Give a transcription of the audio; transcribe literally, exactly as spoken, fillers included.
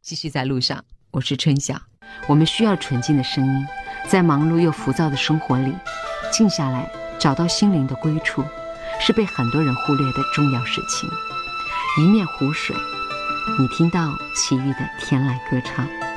继续在路上，我是春晓。我们需要纯净的声音，在忙碌又浮躁的生活里，静下来，找到心灵的归处，是被很多人忽略的重要事情。一面湖水，你听到其余的天籁歌唱。